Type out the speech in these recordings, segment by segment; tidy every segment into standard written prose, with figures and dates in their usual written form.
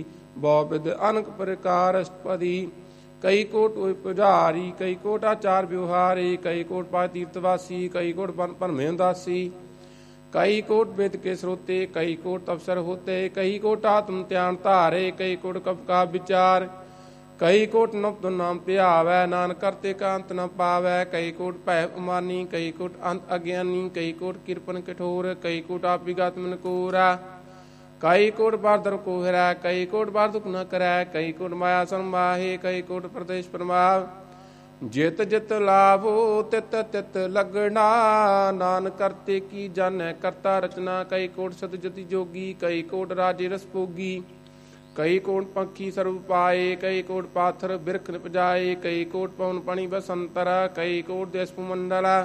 ਬਹੁ ਵਿਦ ਅਨਕ ਪ੍ਰਕਾਰ ਅਸ਼ਟਪਦੀ। ਕਈ ਕੋਟ ਹੋਇ ਪੁਜਾਰੀ, ਕਈ ਕੋਟ ਆਚਾਰ ਵਿਵਹਾਰੀ, ਕਈ ਕੋਟ ਪਾ ਤੀਰਥਵਾਸੀ, ਕਈ ਕੋਟ ਭਰਮੇ ਉਦਾਸੀ। ਕਈ ਕੋਟ वेद के स्रोते, कई कोट अवसर होते, कई कोट आत्म त्यान धारे, कई कोट कब का विचार। कई कोट नव नाम ध्यावै, नानक करते का अंत न पावै। कई कोट भय उमानी, कई कोट अंत अज्ञानी, कई कोट किरपन कठोर, कई कोट आप विगत मन कोरा। कई कोट बारदर को हिरै, कई कोट बार दुख न करै, कई कोट माया संमाहे, कई कोट प्रदेश प्रमाव। जित जित लाभो तित तित लगना, नानक करते की जानै करता रचना। कई कोट सतजति जोगी, कई कोट राजे रस भोगी, कई कोट पंखी सर्व पाए, कई कोट पाथर बिरख निपजाए, कई कोट पवन पणि बसंतरा, कई कोट देश मंडला,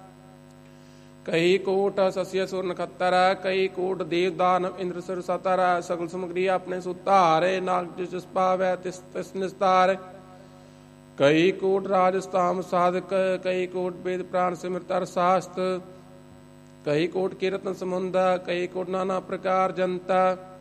कई कोट सस्य सुर नखत्तरा, कई कोट देव दानव इंद्र सुर सतरा। सगल समग्री अपने सुधारे, नाग जिस पावै तिस तिस निस्तार। कई कोट राजस्थाम साधक, कई कोट वेद प्राण सिमृत अर शास्त्र, कई कोट कीर्तन समुंद, कई कोट नाना प्रकार जनता।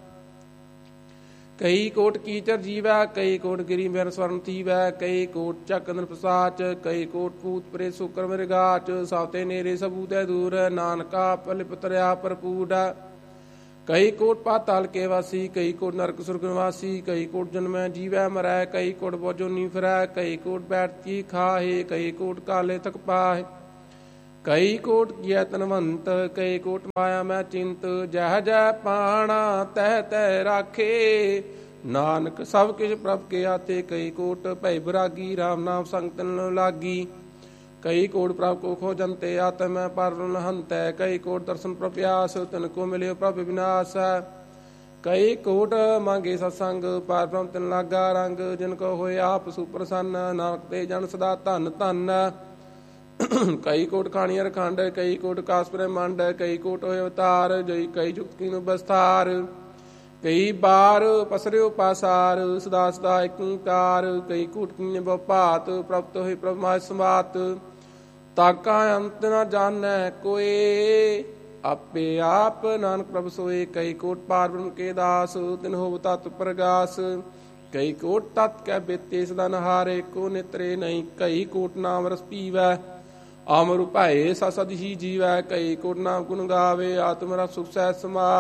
कई कोट कीचर जीवै, कई कोट गिरी बिन स्वर्ण थीवै, कई कोट चक्रन प्रसाच, कई कोट पूत प्रे शुक्र मृगाच। साते नेरे सबूतै दूर, नानका पलिप तरया परपूड। कई कोट पाताल के वासी, कई कोट नरक सुरग निवासी, कई कोट जन्मै जीवै मरै, कई कोट बोजोनी फिरै, कई कोट बैठती खाहे, कई कोट काले तक पाहे। कई कोट किया तनवंत, कई कोट माया मैं चिंत, जह जह पाणा तह तह राखे। नानक सब किछ प्रभ के आते, कई कोट भय विरागी, राम नाम संग तिन लागी। कई कोट प्रभ को खोजंते, आत्म पर हंतै, कई कोट दर्शन प्रप्यास, तिनको मिले प्रभ विनाश। कई कोट मांगे सत्संग, पार ब्रह्म तिन लागा रंग, जिनको होए आप सुप्रसन्न, नानक ते जन सदा धन धन। कई कोट खाणियर खंड, कई कोट कास ब्रह्मंड, कई कोट होए अवतार, जई कई जुगत कीन बस्तार। कई बार पसरियो पासार, सदा सदा एक ओंकार, कई कोट कीन बपात, प्रभुत होए प्रभ माय समात। ताका अंत न जानै कोय, आपे आप नानक प्रभ सोए। कई कोट पार ब्रह्म के दास, तिन होव तत् प्रगास। कई कोट तत् कै बेते सदा नहारे, को नेत्रे नहीं, कई कोट नाम रस पीवै, अमर भय सद ही जीवै। कई कोट नाम गुण गावे, आत्म रस सुख सहज समावे।